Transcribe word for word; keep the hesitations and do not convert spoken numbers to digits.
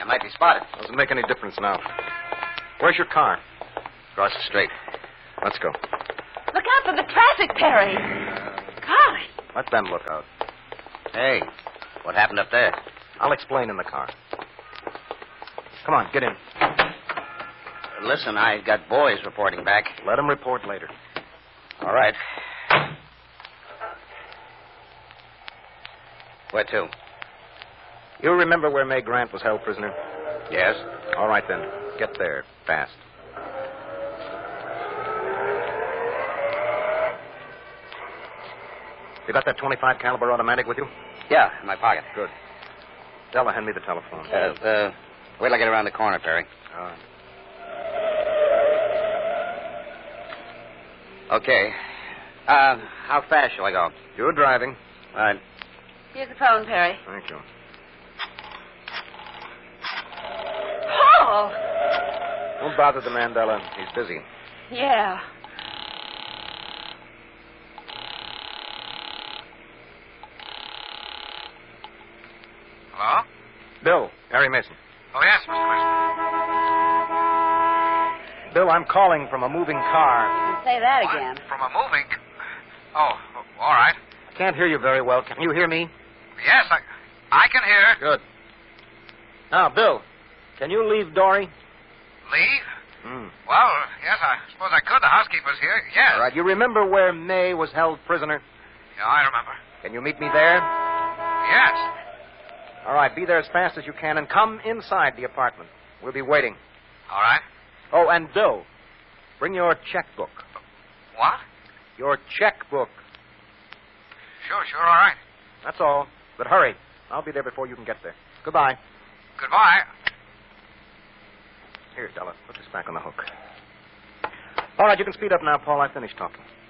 might be spotted. Doesn't make any difference now. Where's your car? Across the street. Let's go. Look out for the traffic, Perry. Golly. Let them look out. Hey, what happened up there? I'll explain in the car. Come on, get in. Listen, I got boys reporting back. Let them report later. All right. Where to? You remember where May Grant was held prisoner? Yes. All right, then. Get there, fast. You got that twenty-five caliber automatic with you? Yeah, in my pocket. Good. Della, hand me the telephone. Uh, uh, wait till I get around the corner, Perry. All right. Okay. Uh, how fast shall I go? You're driving. All right. Here's the phone, Perry. Thank you. Paul! Don't bother the man, Della. He's busy. Yeah. Hello? Bill, Harry Mason. Oh, yes, Mister Mason. Bill, I'm calling from a moving car. Say that What? again. From a moving... Oh, all right. I can't hear you very well. Can you hear me? Yes, I, I can hear. Good. Now, Bill, can you leave Dory? Leave? Hmm. Well, yes, I suppose I could. The housekeeper's here. Yes. All right. You remember where May was held prisoner? Yeah, I remember. Can you meet me there? Yes. All right. Be there as fast as you can and come inside the apartment. We'll be waiting. All right. Oh, and Bill, bring your checkbook. What? Your checkbook. Sure, sure, all right. That's all. But hurry. I'll be there before you can get there. Goodbye. Goodbye. Here, Della. Put this back on the hook. All right, you can speed up now, Paul. I finished talking.